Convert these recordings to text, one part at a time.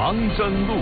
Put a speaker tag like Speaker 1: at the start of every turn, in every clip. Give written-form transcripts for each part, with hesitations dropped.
Speaker 1: 长征路。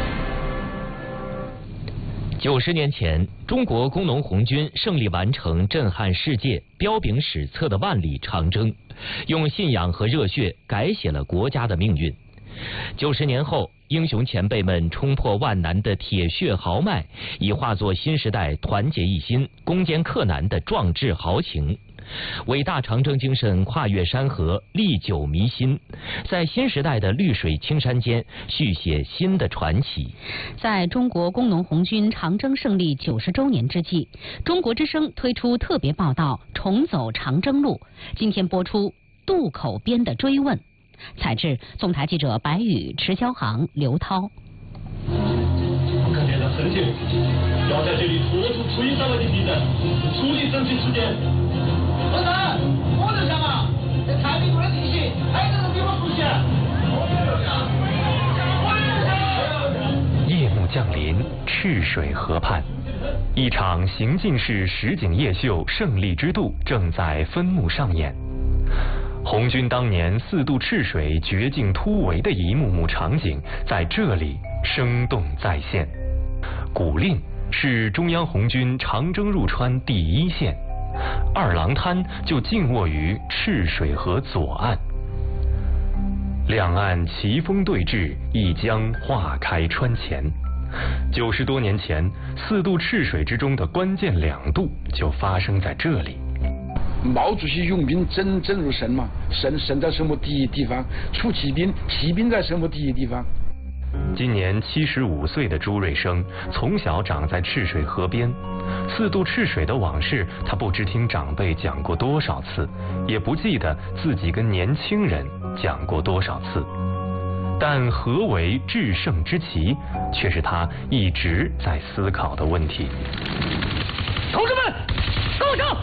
Speaker 2: 90年前，中国工农红军胜利完成震撼世界、彪炳史册的万里长征，用信仰和热血改写了国家的命运。90年后，英雄前辈们冲破万难的铁血豪迈，已化作新时代团结一心、攻坚克难的壮志豪情。伟大长征精神跨越山河，历久弥新，在新时代的绿水青山间续写新的传奇。
Speaker 3: 在中国工农红军长征胜利90周年之际，中国之声推出特别报道《重走长征路》，今天播出《渡口边的追问》，采制总台记者白宇、迟霄航、刘涛。
Speaker 4: 看见了很久，要在这里拖住推上来的敌人，处理争取时间。老三，我在想啊，这太平路的地形，还有人给我出现。
Speaker 5: 夜幕降临，赤水河畔，一场行进式实景夜秀《胜利之渡》正在分幕上演。红军当年4渡赤水绝境突围的一幕幕场景在这里生动再现。古蔺是中央红军长征入川第1线，二郎滩就静卧于赤水河左岸。两岸旗风对峙，一江划开川前。90多年前，4渡赤水之中的关键2渡就发生在这里。
Speaker 6: 毛主席用兵真如神嘛，神在什么第一地方，出骑兵在什么第一地方。
Speaker 5: 今年75岁的朱瑞生从小长在赤水河边，4渡赤水的往事他不知听长辈讲过多少次，也不记得自己跟年轻人讲过多少次，但何为制胜之旗，却是他一直在思考的问题。
Speaker 4: 同志们，跟上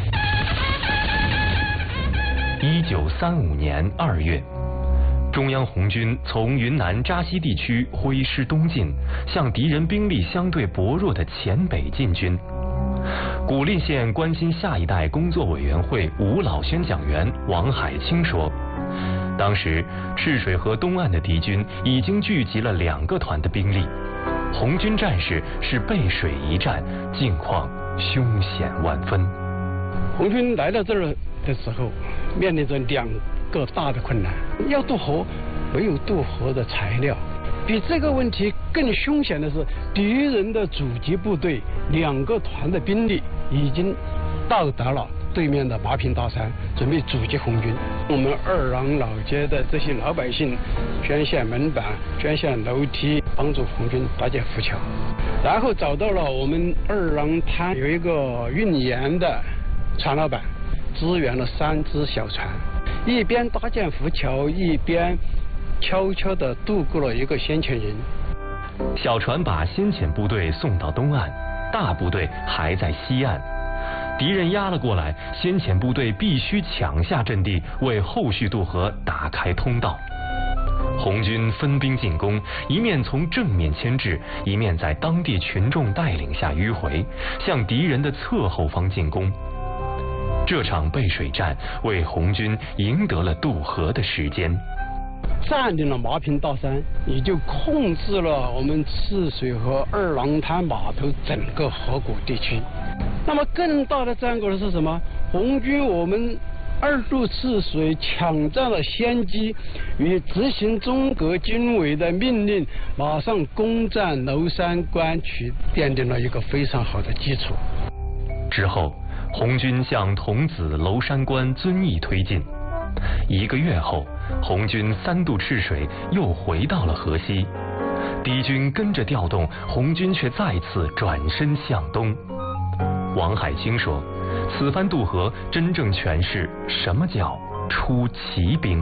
Speaker 5: ！1935年2月，中央红军从云南扎西地区挥师东进，向敌人兵力相对薄弱的黔北进军。古蔺县关心下一代工作委员会吴老宣讲员王海清说，当时赤水河东岸的敌军已经聚集了2个团的兵力，红军战士是背水一战，境况凶险万分。
Speaker 7: 红军来到这儿的时候，面临着2个大的困难，要渡河，没有渡河的材料。比这个问题更凶险的是，敌人的阻击部队2个团的兵力已经到达了对面的麻坪大山，准备阻击红军。我们二郎老街的这些老百姓捐献门板、捐献楼梯，帮助红军搭建浮桥。然后找到了我们二郎滩有一个运盐的船老板，支援了3只小船，一边搭建浮桥，一边悄悄地渡过了一个先遣营。
Speaker 5: 小船把先遣部队送到东岸，大部队还在西岸。敌人压了过来，先遣部队必须抢下阵地，为后续渡河打开通道。红军分兵进攻，一面从正面牵制，一面在当地群众带领下迂回，向敌人的侧后方进攻。这场背水战为红军赢得了渡河的时间。
Speaker 7: 占领了麻坪大山，也就控制了我们赤水河二郎滩码头整个河谷地区。那么更大的战果是什么？红军我们2渡赤水抢占了先机，与执行中革军委的命令，马上攻占娄山关区，奠定了一个非常好的基础。
Speaker 5: 之后，红军向桐梓、娄山关遵义推进。1个月后，红军3渡赤水又回到了河西，敌军跟着调动，红军却再次转身向东。王海清说，此番渡河真正诠释什么叫出奇兵。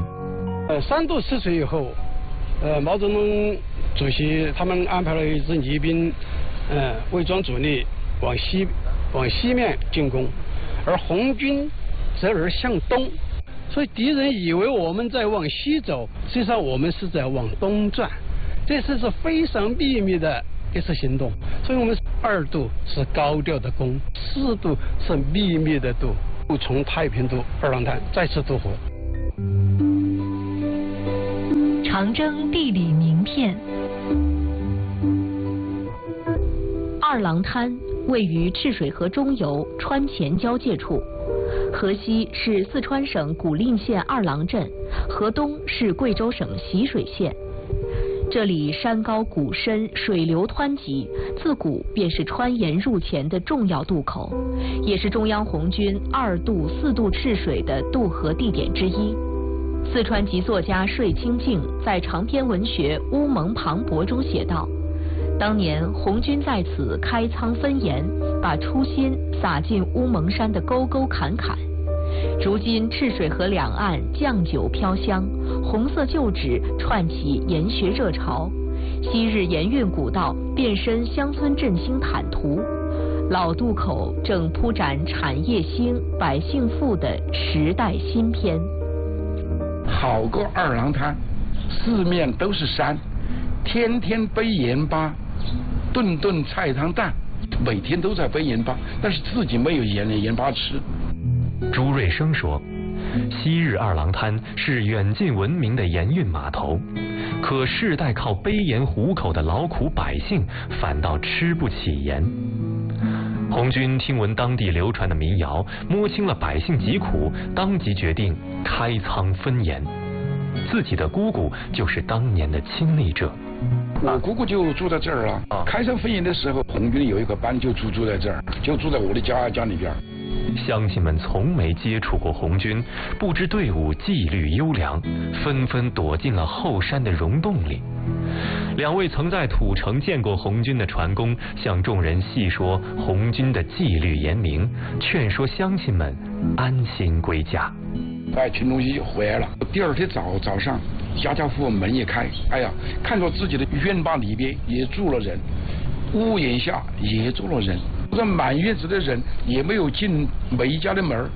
Speaker 7: 3渡赤水以后，毛泽东主席他们安排了一支泥兵，伪装主力往西面进攻，而红军则而向东。所以敌人以为我们在往西走，实际上我们是在往东转。这次是非常秘密的一次行动，所以我们2渡是高调的攻，4渡是秘密的渡，从太平渡二郎滩再次渡河。
Speaker 8: 长征地理名片
Speaker 1: 二郎滩位于赤水河中游川黔交界处，河西是四川省古蔺县二郎镇，河东是贵州省习水县。这里山高谷深，水流湍急，自古便是川盐入黔的重要渡口，也是中央红军2渡4渡赤水的渡河地点之一。四川籍作家税清净在长篇文学《乌蒙磅礴》中写道：当年红军在此开仓分盐，把初心撒进乌蒙山的沟沟坎坎。如今赤水河两岸酱酒飘香，红色旧址串起盐学热潮，昔日盐运古道变身乡村振兴坦途，老渡口正铺展产业兴、百姓富的时代新篇。
Speaker 6: 好个二郎滩，四面都是山，天天背盐巴，顿顿菜汤淡，每天都在背盐巴，但是自己没有盐巴吃。
Speaker 5: 朱瑞生说，昔日二郎滩是远近闻名的盐运码头，可世代靠背盐糊口的劳苦百姓反倒吃不起盐。红军听闻当地流传的民谣，摸清了百姓疾苦，当即决定开仓分盐。自己的姑姑就是当年的亲历者。
Speaker 6: 我姑姑就住在这儿啊。开仓分盐的时候，红军有一个班就住在这儿，就住在我的家里边。
Speaker 5: 乡亲们从没接触过红军，不知队伍纪律优良，纷纷躲进了后山的溶洞里。两位曾在土城见过红军的船工向众人细说红军的纪律严明，劝说乡亲们安心归家。
Speaker 6: 群众就回来了。第二天早上，家家户户门一开，哎呀，看到自己的院坝里边也住了人，屋檐下也住了人，这满院子的人也没有进每一家的门。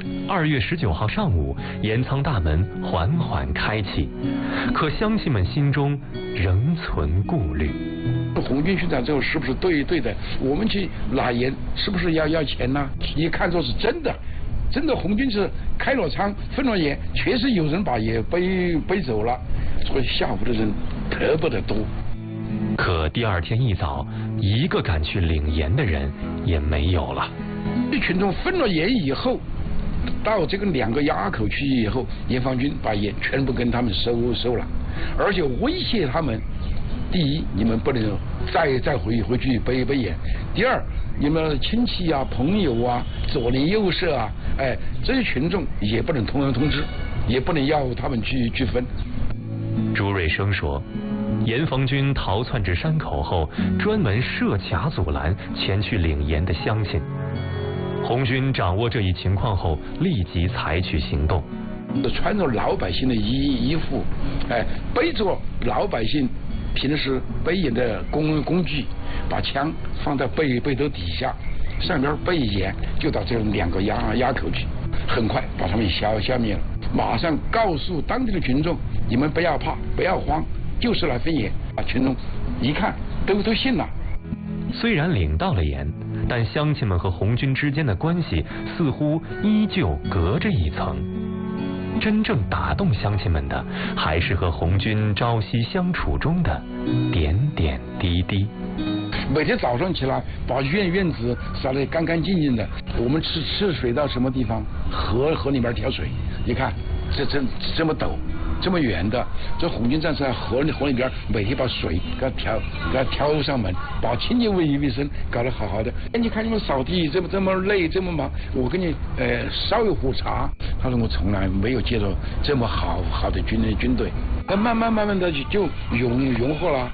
Speaker 5: 2月19号上午，盐仓大门缓缓开启，可乡亲们心中仍存顾虑。
Speaker 6: 红军宣传之后是不是对的？我们去拿盐是不是要钱呢？一看作是真的红军是开了仓分了盐，确实有人把盐背走了，所以下午的人特别的多。
Speaker 5: 可第二天一早，一个敢去领盐的人也没有了。
Speaker 6: 这群众分了盐以后，到这个2个垭口去以后，盐防军把盐全部跟他们收了，而且威胁他们：第一，你们不能再回去背盐；第二，你们亲戚啊、朋友啊、左邻右舍啊，这些群众也不能通知，也不能要他们去分。
Speaker 5: 朱瑞生说，盐防军逃窜至山口后，专门设卡阻拦前去领盐的乡亲。红军掌握这一情况后，立即采取行动。
Speaker 6: 穿着老百姓的衣服，背着老百姓平时背盐的工具，把枪放在背兜底下，上边背盐，就到这2个垭口去，很快把他们消灭了。马上告诉当地的群众，你们不要怕，不要慌，就是来分盐。群众一看都信了。
Speaker 5: 虽然领到了盐，但乡亲们和红军之间的关系似乎依旧隔着一层。真正打动乡亲们的，还是和红军朝夕相处中的点点滴滴。
Speaker 6: 每天早上起来，把院子扫得干干净净的。我们吃水到什么地方？河里面挑水，你看这么陡，这么远的，这红军战士在河里边每天把水给它挑上门，把清洁卫生搞得好好的。你看你们扫地这么累这么忙，我给你烧一壶茶。他说我从来没有见到这么好的军队，慢慢的就融合了。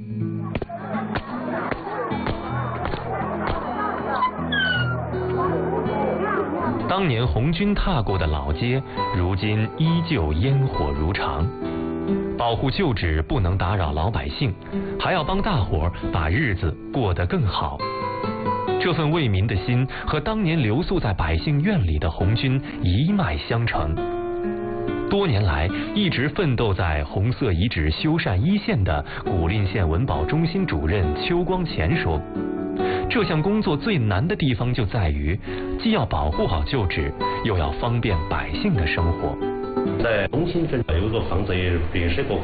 Speaker 5: 当年红军踏过的老街，如今依旧烟火如常。保护旧址不能打扰老百姓，还要帮大伙把日子过得更好。这份为民的心和当年留宿在百姓院里的红军一脉相承。多年来一直奋斗在红色遗址修缮一线的古蔺县文保中心主任邱光前说，这项工作最难的地方就在于，既要保护好旧址，又要方便百姓的生活。
Speaker 8: 在中心镇有个防贼别社个